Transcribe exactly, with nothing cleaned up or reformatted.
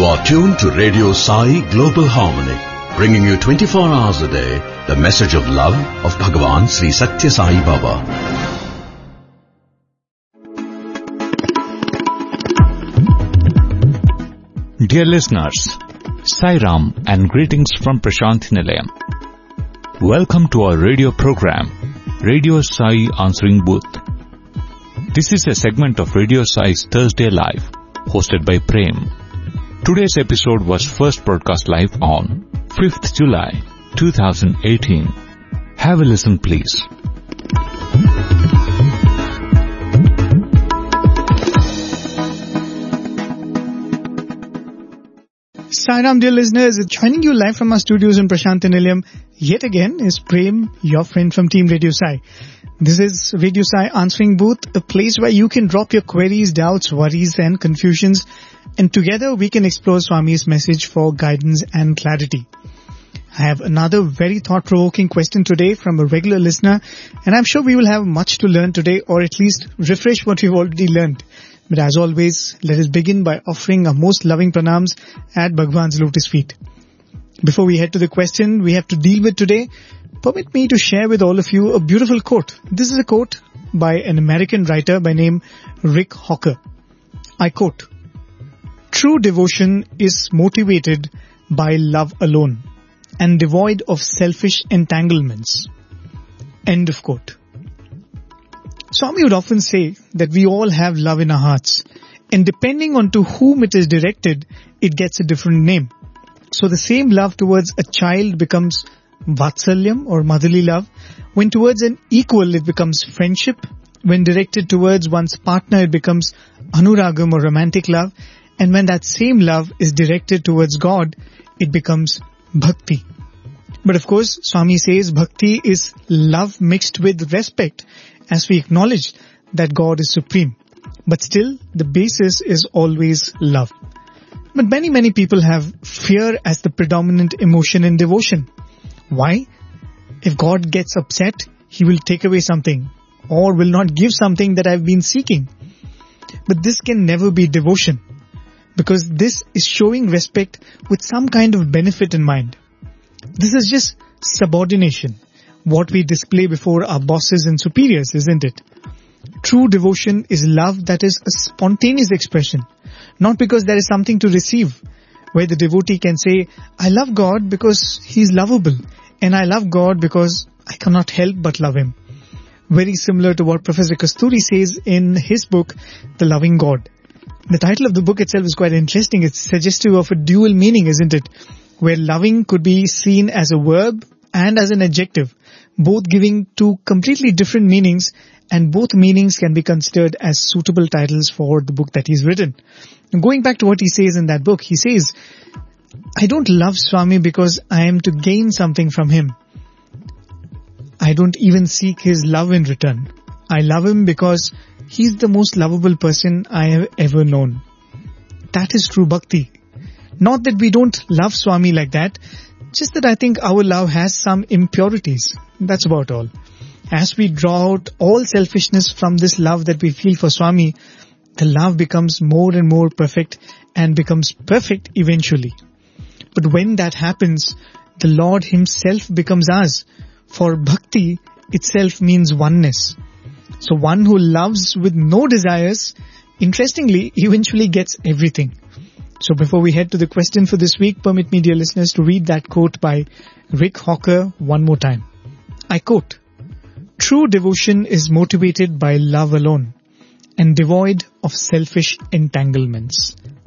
You are tuned to Radio Sai Global Harmony, bringing you twenty-four hours a day the message of love of Bhagavan Sri Satya Sai Baba. Dear listeners, Sai Ram and greetings from Prashant Nilayam. Welcome to our radio program, Radio Sai Answering Booth. This is a segment of Radio Sai's Thursday Live, hosted by Prem. Today's episode was first broadcast live on fifth July twenty eighteen. Have a listen, please. Sairam, dear listeners, joining you live from our studios in Prashant Nilayam yet again is Prem, your friend from Team Radio Sai. This is Radio Sai Answering Booth, a place where you can drop your queries, doubts, worries and confusions, and together we can explore Swami's message for guidance and clarity. I have another very thought-provoking question today from a regular listener, and I'm sure we will have much to learn today, or at least refresh what we've already learned. But as always, let us begin by offering our most loving pranams at Bhagwan's lotus feet. Before we head to the question we have to deal with today, permit me to share with all of you a beautiful quote. This is a quote by an American writer by name Rick Hawker. I quote, "True devotion is motivated by love alone and devoid of selfish entanglements." End of quote. Swami would often say that we all have love in our hearts, and depending on to whom it is directed, it gets a different name. So the same love towards a child becomes vatsalyam or motherly love. When towards an equal, it becomes friendship. When directed towards one's partner, it becomes anuragam or romantic love. And when that same love is directed towards God, it becomes bhakti. But of course, Swami says bhakti is love mixed with respect, as we acknowledge that God is supreme. But still, the basis is always love. But many, many people have fear as the predominant emotion in devotion. Why? If God gets upset, He will take away something or will not give something that I've been seeking. But this can never be devotion, because this is showing respect with some kind of benefit in mind. This is just subordination, what we display before our bosses and superiors, isn't it? True devotion is love that is a spontaneous expression, not because there is something to receive, where the devotee can say, I love God because He is lovable, and I love God because I cannot help but love Him. Very similar to what Professor Kasturi says in his book, The Loving God. The title of the book itself is quite interesting. It's suggestive of a dual meaning, isn't it? Where loving could be seen as a verb and as an adjective, both giving two completely different meanings, and both meanings can be considered as suitable titles for the book that he's written. And going back to what he says in that book, he says, I don't love Swami because I am to gain something from him. I don't even seek his love in return. I love him because he's the most lovable person I have ever known. That is true bhakti. Not that we don't love Swami like that, just that I think our love has some impurities. That's about all. As we draw out all selfishness from this love that we feel for Swami, the love becomes more and more perfect and becomes perfect eventually. But when that happens, the Lord Himself becomes ours. For bhakti itself means oneness. So one who loves with no desires, interestingly, eventually gets everything. So before we head to the question for this week, permit me, dear listeners, to read that quote by Rick Hawker one more time. I quote, "True devotion is motivated by love alone and devoid of selfish entanglements."